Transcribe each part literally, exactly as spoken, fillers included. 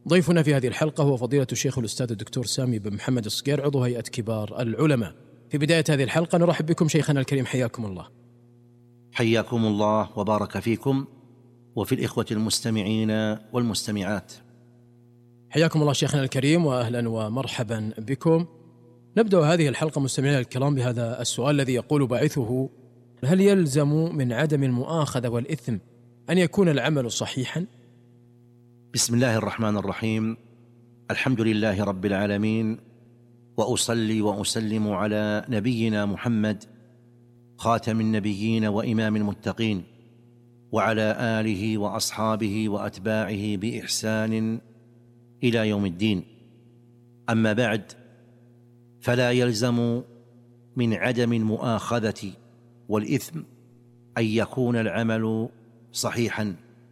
ضيفنا في هذه الحلقة هو فضيلة الشيخ الأستاذ الدكتور سامي بن محمد الصقير، عضو هيئة كبار العلماء. في بداية هذه الحلقة نرحب بكم شيخنا الكريم، حياكم الله. حياكم الله وبارك فيكم وفي الإخوة المستمعين والمستمعات. حياكم الله شيخنا الكريم وأهلا ومرحبا بكم. نبدأ هذه الحلقة مستمعينا الكرام بهذا السؤال الذي يقول باعثه: هل يلزم من عدم المؤاخذة والإثم أن يكون العمل صحيحا؟ بسم الله الرحمن الرحيم. الحمد لله رب العالمين، وأصلي وأسلم على نبينا محمد خاتم النبيين وإمام المتقين، وعلى آله وأصحابه وأتباعه بإحسان إلى يوم الدين. أما بعد، فلا يلزم من عدم المؤاخذة والإثم أن يكون العمل صحيحا،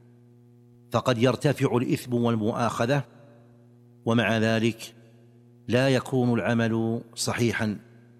فقد يرتفع الإثم والمؤاخذة ومع ذلك لا يكون العمل صحيحا،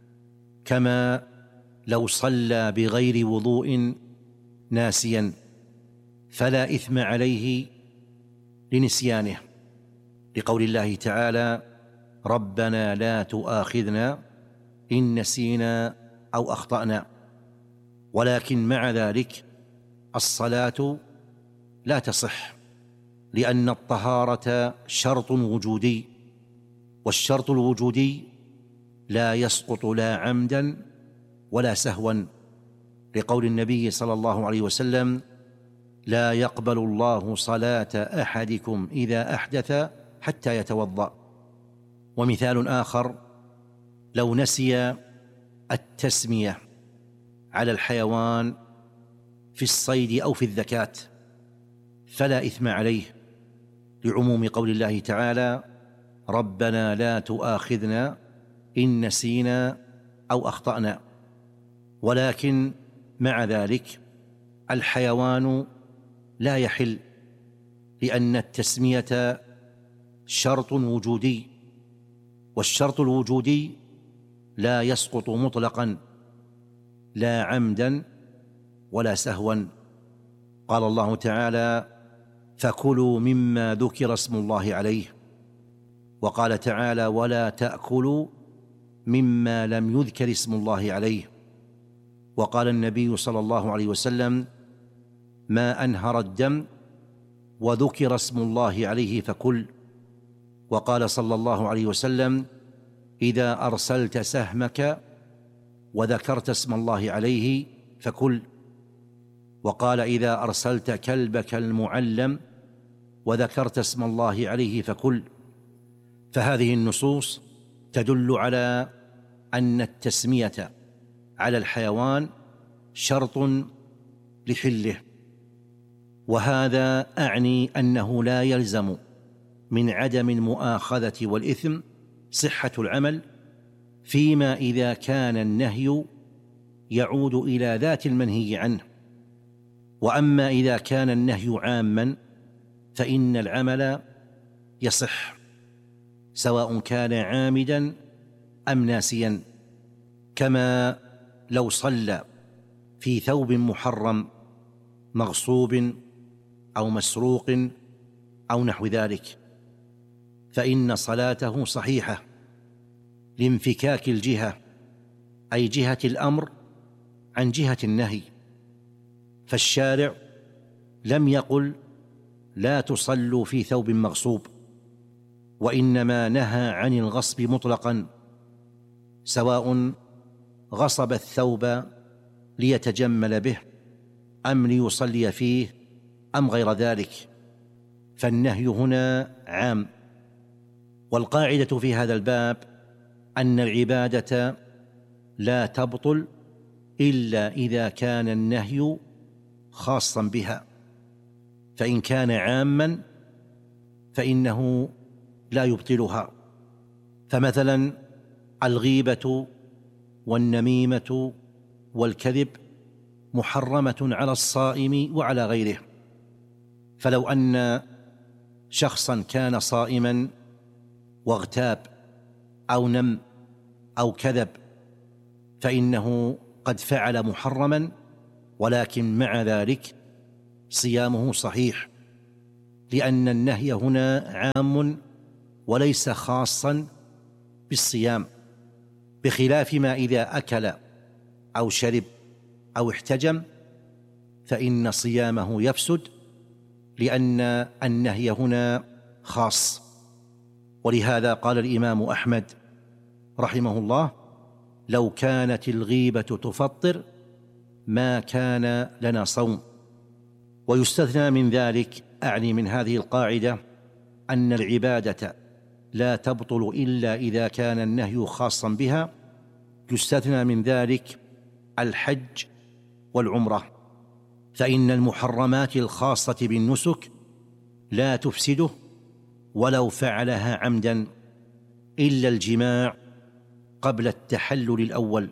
كما لو صلى بغير وضوء ناسيا فلا إثم عليه لنسيانه، لقول الله تعالى: ربنا لا تؤاخذنا إن نسينا أو أخطأنا. ولكن مع ذلك الصلاة لا تصح، لأن الطهارة شرط وجودي، والشرط الوجودي لا يسقط لا عمدا ولا سهوا، لقول النبي صلى الله عليه وسلم: لا يقبل الله صلاة أحدكم إذا أحدث حتى يتوضأ. ومثال آخر: لو نسي التسمية على الحيوان في الصيد أو في الذكاة فلا إثم عليه، لعموم قول الله تعالى: ربنا لا تؤاخذنا إن نسينا أو أخطأنا. ولكن مع ذلك الحيوان لا يحل، لأن التسمية شرط وجودي، والشرط الوجودي لا يسقط مطلقا لا عمدا ولا سهوا. قال الله تعالى: فكلوا مما ذكر اسم الله عليه. وقال تعالى: ولا تأكلوا مما لم يذكر اسم الله عليه. وقال النبي صلى الله عليه وسلم: ما أنهر الدم وذكر اسم الله عليه فكل. وقال صلى الله عليه وسلم: إذا أرسلت سهمك وذكرت اسم الله عليه فكل. وقال: إذا أرسلت كلبك المعلم وذكرت اسم الله عليه فكل. فهذه النصوص تدل على أن التسمية على الحيوان شرط لحله، وهذا أعني أنه لا يلزم من عدم المؤاخذة والإثم صحة العمل، فيما إذا كان النهي يعود إلى ذات المنهي عنه. وأما إذا كان النهي عاما فإن العمل يصح، سواء كان عامدا أم ناسيا، كما لو صلى في ثوب محرم مغصوب أو مسروق أو نحو ذلك، فإن صلاته صحيحة لانفكاك الجهة، أي جهة الأمر عن جهة النهي. فالشارع لم يقل لا تصلوا في ثوب مغصوب، وإنما نهى عن الغصب مطلقا، سواء غصب الثوب ليتجمل به أم ليصلي فيه أم غير ذلك، فالنهي هنا عام. والقاعدة في هذا الباب أن العبادة لا تبطل إلا إذا كان النهي خاصا بها، فإن كان عاما فإنه لا يبطلها. فمثلا الغيبة والنميمة والكذب محرمة على الصائم وعلى غيره، فلو أن شخصا كان صائما واغتاب أو نم أو كذب فإنه قد فعل محرما، ولكن مع ذلك صيامه صحيح، لأن النهي هنا عام وليس خاصا بالصيام، بخلاف ما إذا أكل أو شرب أو احتجم فإن صيامه يفسد، لأن النهي هنا خاص. ولهذا قال الإمام أحمد رحمه الله: لو كانت الغيبة تفطر ما كان لنا صوم. ويستثنى من ذلك، أعني من هذه القاعدة، أن العبادة لا تبطل إلا إذا كان النهي خاصا بها. يستثنى من ذلك الحج والعمرة، فإن المحرمات الخاصة بالنسك لا تفسده ولو فعلها عمدا، إلا الجماع قبل التحلل الأول،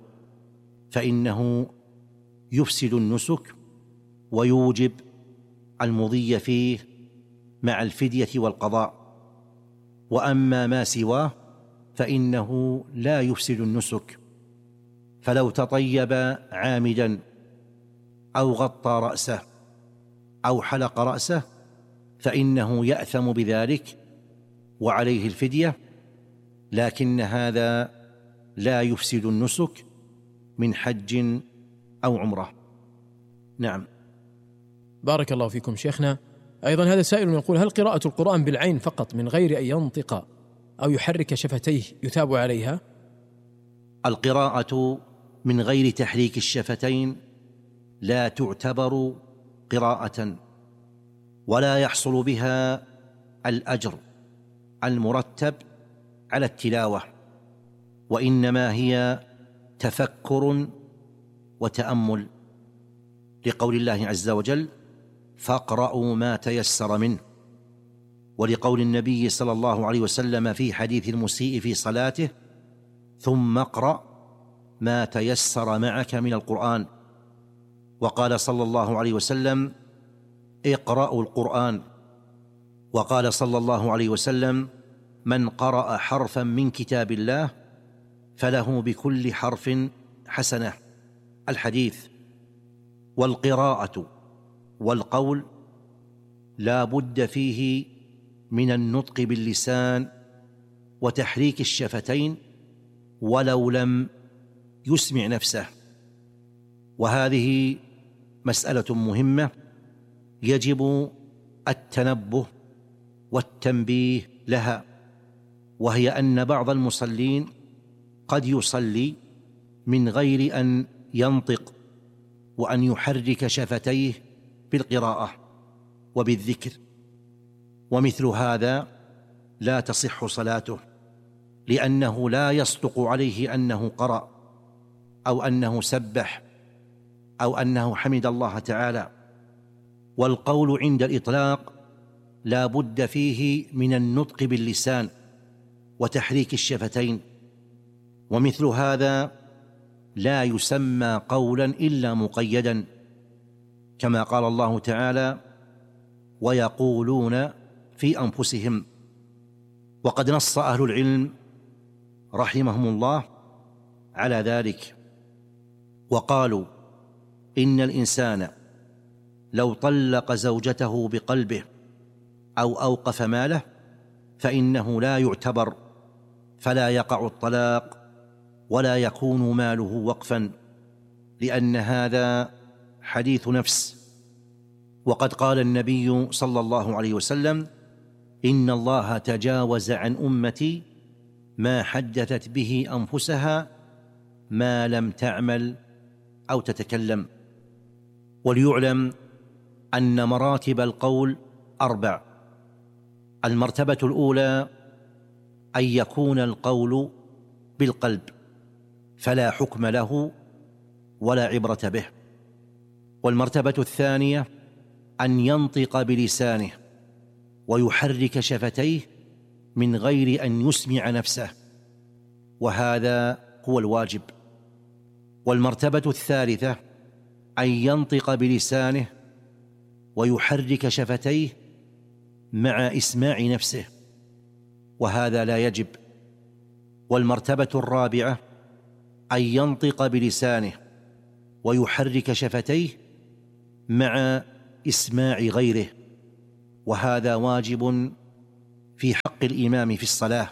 فإنه يفسد النسك ويوجب المضي فيه مع الفدية والقضاء. وأما ما سواه فإنه لا يفسد النسك، فلو تطيب عامدا أو غطى رأسه أو حلق رأسه فإنه يأثم بذلك وعليه الفدية، لكن هذا لا يفسد النسك من حج أو عمرة. نعم. بارك الله فيكم شيخنا. أيضا هذا سائل يقول: هل قراءة القرآن بالعين فقط من غير أن ينطق أو يحرك شفتيه يثاب عليها؟ القراءة من غير تحريك الشفتين لا تعتبر قراءة، ولا يحصل بها الأجر المرتب على التلاوة، وإنما هي تفكر وتأمل، لقول الله عز وجل: فاقرأوا ما تيسر منه، ولقول النبي صلى الله عليه وسلم في حديث المسيء في صلاته: ثم اقرأ ما تيسر معك من القرآن. وقال صلى الله عليه وسلم: اقرأوا القرآن. وقال صلى الله عليه وسلم: من قرأ حرفا من كتاب الله فله بكل حرف حسنة. الحديث. والقراءة والقول لا بد فيه من النطق باللسان وتحريك الشفتين ولو لم يسمع نفسه، وهذه مسألة مهمة يجب التنبه والتنبيه لها، وهي أن بعض المصلين قد يصلي من غير أن ينطق وأن يحرك شفتيه بالقراءة وبالذكر، ومثل هذا لا تصح صلاته، لأنه لا يصدق عليه أنه قرأ أو أنه سبح أو أنه حمد الله تعالى. والقول عند الإطلاق لا بد فيه من النطق باللسان وتحريك الشفتين، ومثل هذا لا يسمى قولا إلا مقيدا، كما قال الله تعالى: ويقولون في أنفسهم. وقد نص أهل العلم رحمهم الله على ذلك، وقالوا: إن الإنسان لو طلق زوجته بقلبه أو أوقف ماله فإنه لا يعتبر، فلا يقع الطلاق ولا يكون ماله وقفا، لأن هذا حديث نفس. وقد قال النبي صلى الله عليه وسلم: إن الله تجاوز عن أمتي ما حدثت به أنفسها ما لم تعمل أو تتكلم. وليعلم أن مراتب القول أربع: المرتبة الأولى أن يكون القول بالقلب فلا حكم له ولا عبرة به، والمرتبة الثانية أن ينطق بلسانه ويحرك شفتيه من غير أن يسمع نفسه، وهذا هو الواجب، والمرتبة الثالثة أن ينطق بلسانه ويحرك شفتيه مع إسماع نفسه، وهذا لا يجب، والمرتبة الرابعة أن ينطق بلسانه ويحرك شفتيه مع إسماع غيره، وهذا واجب في حق الإمام في الصلاة،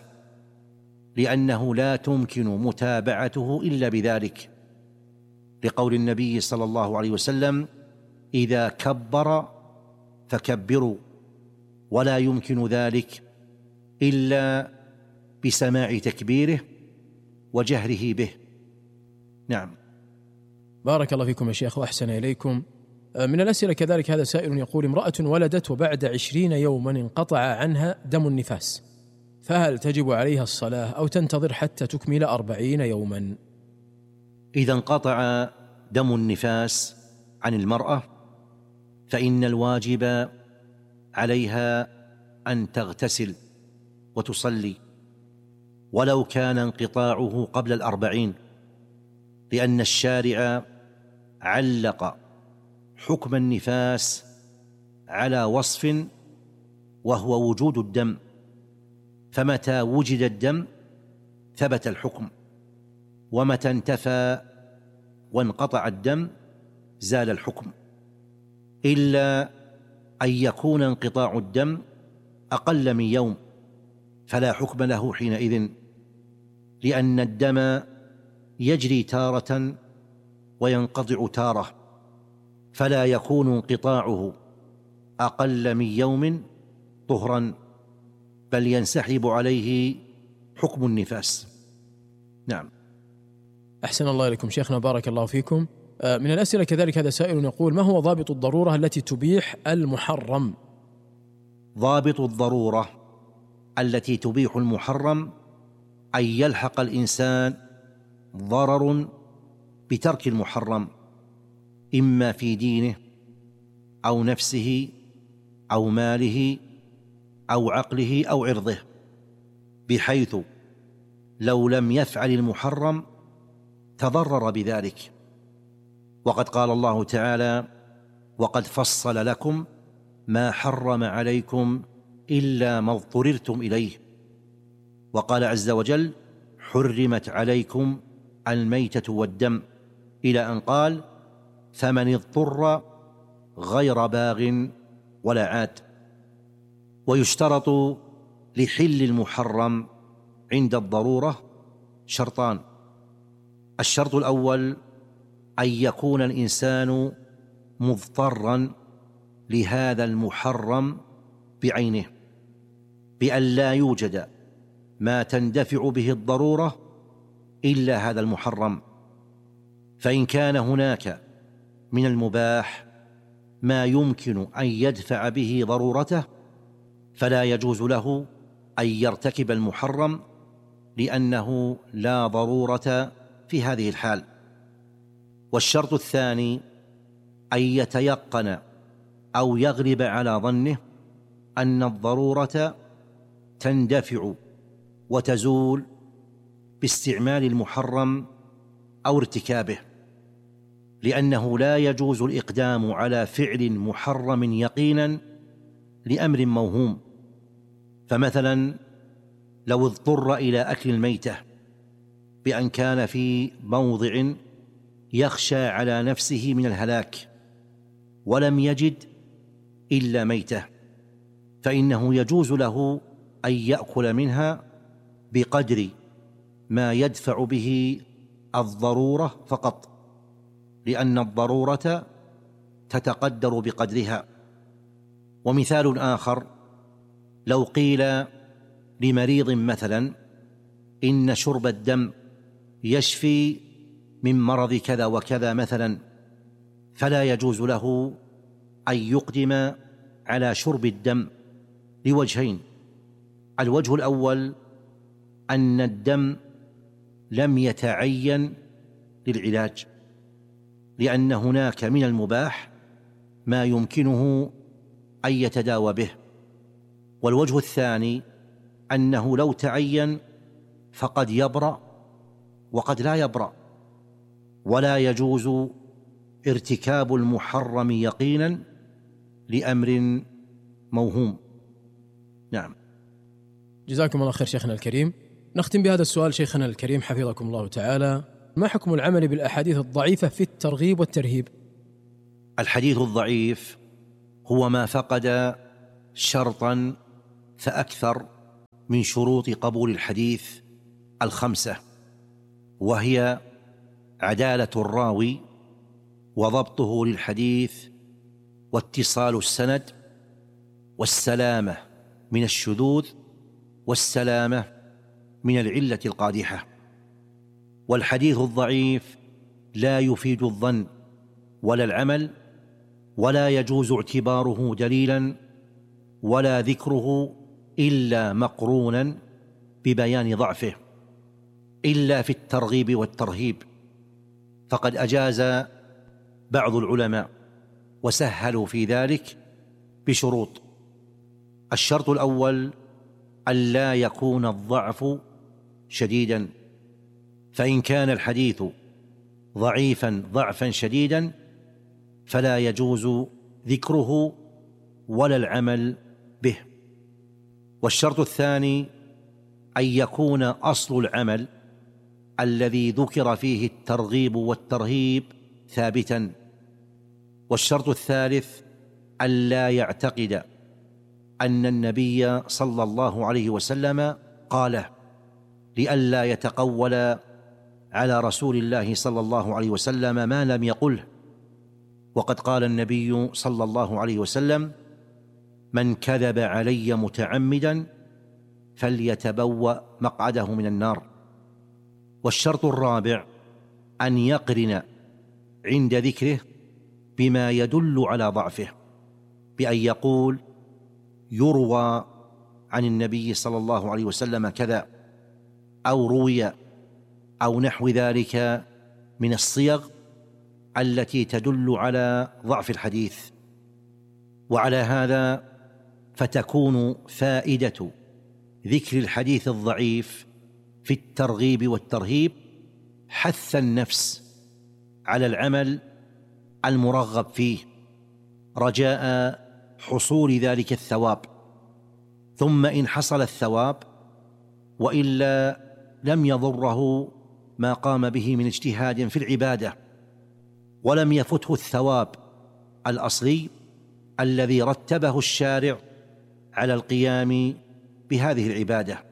لأنه لا تمكن متابعته إلا بذلك، لقول النبي صلى الله عليه وسلم: إذا كبر فكبروا، ولا يمكن ذلك إلا بسماع تكبيره وجهره به. نعم. بارك الله فيكم يا شيخ وأحسن إليكم. من الأسئلة كذلك هذا سائل يقول: امرأة ولدت وبعد عشرين يوما انقطع عنها دم النفاس، فهل تجب عليها الصلاة أو تنتظر حتى تكمل أربعين يوما؟ إذا انقطع دم النفاس عن المرأة فإن الواجب عليها أن تغتسل وتصلي، ولو كان انقطاعه قبل الأربعين، لأن الشارع علق حكم النفاس على وصف وهو وجود الدم، فمتى وجد الدم ثبت الحكم، ومتى انتفى وانقطع الدم زال الحكم، إلا أن يكون انقطاع الدم أقل من يوم، فلا حكم له حينئذ، لأن الدم يجري تارة وينقطع تارة، فلا يكون انقطاعه أقل من يوم طهرا، بل ينسحب عليه حكم النفاس. نعم. أحسن الله إليكم شيخنا، بارك الله فيكم. من الأسئلة كذلك هذا سائل يقول: ما هو ضابط الضرورة التي تبيح المحرم؟ ضابط الضرورة التي تبيح المحرم أن يلحق الإنسان ضرر بترك المحرم، إما في دينه أو نفسه أو ماله أو عقله أو عرضه، بحيث لو لم يفعل المحرم تضرر بذلك. وقد قال الله تعالى: وقد فصل لكم ما حرم عليكم إلا ما اضطررتم إليه. وقال عز وجل: حرمت عليكم الميتة والدم، إلى أن قال: فمن اضطر غير باغ ولا عاد. ويشترط لحل المحرم عند الضرورة شرطان: الشرط الأول أن يكون الإنسان مضطرا لهذا المحرم بعينه، بأن لا يوجد ما تندفع به الضرورة إلا هذا المحرم، فإن كان هناك من المباح ما يمكن أن يدفع به ضرورته فلا يجوز له أن يرتكب المحرم، لأنه لا ضرورة في هذه الحال. والشرط الثاني أن يتيقن أو يغلب على ظنه أن الضرورة تندفع وتزول باستعمال المحرم أو ارتكابه، لأنه لا يجوز الإقدام على فعل محرم يقينا لأمر موهوم. فمثلا لو اضطر إلى أكل الميتة بأن كان في موضع يخشى على نفسه من الهلاك ولم يجد إلا ميتة، فإنه يجوز له أن يأكل منها بقدر ما يدفع به الضرورة فقط، لأن الضرورة تتقدر بقدرها. ومثال آخر: لو قيل لمريض مثلا إن شرب الدم يشفي من مرض كذا وكذا مثلا، فلا يجوز له أن يقدم على شرب الدم لوجهين: الوجه الأول أن الدم لم يتعين للعلاج، لأن هناك من المباح ما يمكنه أن يتداوى به. والوجه الثاني أنه لو تعين فقد يبرأ وقد لا يبرأ، ولا يجوز ارتكاب المحرم يقينا لأمر موهوم. نعم. جزاكم الله خير شيخنا الكريم. نختم بهذا السؤال شيخنا الكريم حفظكم الله تعالى: ما حكم العمل بالأحاديث الضعيفة في الترغيب والترهيب؟ الحديث الضعيف هو ما فقد شرطا فأكثر من شروط قبول الحديث الخمسة، وهي عدالة الراوي وضبطه للحديث واتصال السند والسلامة من الشذوذ والسلامة من العلة القادحة. والحديث الضعيف لا يفيد الظن ولا العمل، ولا يجوز اعتباره دليلا ولا ذكره إلا مقرونا ببيان ضعفه، إلا في الترغيب والترهيب، فقد أجاز بعض العلماء وسهلوا في ذلك بشروط. الشرط الأول ألا يكون الضعف شديدا، فإن كان الحديث ضعيفا ضعفا شديدا فلا يجوز ذكره ولا العمل به. والشرط الثاني أن يكون أصل العمل الذي ذكر فيه الترغيب والترهيب ثابتا. والشرط الثالث ألا يعتقد أن النبي صلى الله عليه وسلم قاله، لئلا يتقول على رسول الله صلى الله عليه وسلم ما لم يقله. وقد قال النبي صلى الله عليه وسلم: من كذب علي متعمدا فليتبوأ مقعده من النار. والشرط الرابع أن يقرن عند ذكره بما يدل على ضعفه، بأن يقول: يروى عن النبي صلى الله عليه وسلم كذا، أو روي، أو نحو ذلك من الصيغ التي تدل على ضعف الحديث. وعلى هذا فتكون فائدة ذكر الحديث الضعيف في الترغيب والترهيب حث النفس على العمل المرغب فيه رجاء حصول ذلك الثواب، ثم إن حصل الثواب وإلا لم يضره ما قام به من اجتهاد في العبادة، ولم يفته الثواب الأصلي الذي رتبه الشارع على القيام بهذه العبادة.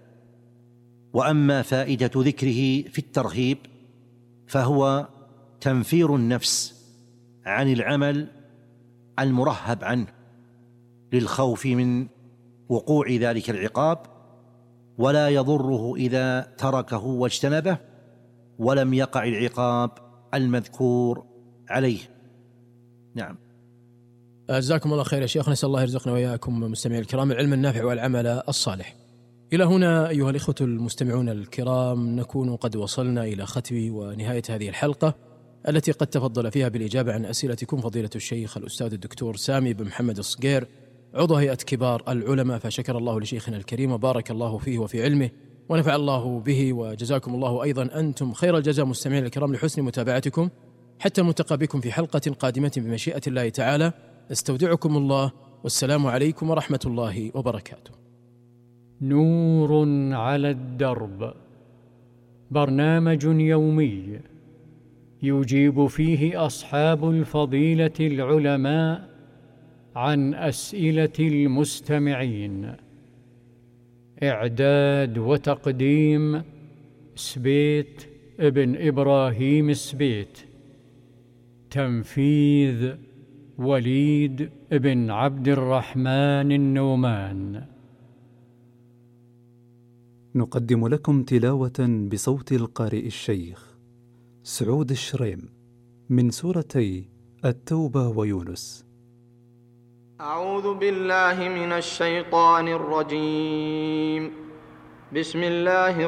وأما فائدة ذكره في الترهيب فهو تنفير النفس عن العمل المرهب عنه للخوف من وقوع ذلك العقاب، ولا يضره إذا تركه واجتنبه ولم يقع العقاب المذكور عليه. نعم. جزاكم الله خير يا شيخ، نسأل الله يرزقنا وإياكم مستمعي الكرام العلم النافع والعمل الصالح. إلى هنا أيها الإخوة المستمعون الكرام نكون قد وصلنا إلى ختم ونهاية هذه الحلقة التي قد تفضل فيها بالإجابة عن أسئلتكم فضيلة الشيخ الأستاذ الدكتور سامي بن محمد الصقير عضو هيئة كبار العلماء، فشكر الله لشيخنا الكريم وبارك الله فيه وفي علمه ونفع الله به، وجزاكم الله أيضا أنتم خير الجزاء مستمعين الكرام لحسن متابعتكم. حتى نلتقي بكم في حلقة قادمة بمشيئة الله تعالى، استودعكم الله والسلام عليكم ورحمة الله وبركاته. نور على الدرب، برنامج يومي يجيب فيه أصحاب الفضيلة العلماء عن أسئلة المستمعين. إعداد وتقديم سبيت ابن إبراهيم سبيت. تنفيذ وليد ابن عبد الرحمن النومان. نقدم لكم تلاوة بصوت القارئ الشيخ سعود الشريم من سورتي التوبة ويونس. أعوذ بالله من الشيطان الرجيم. بسم الله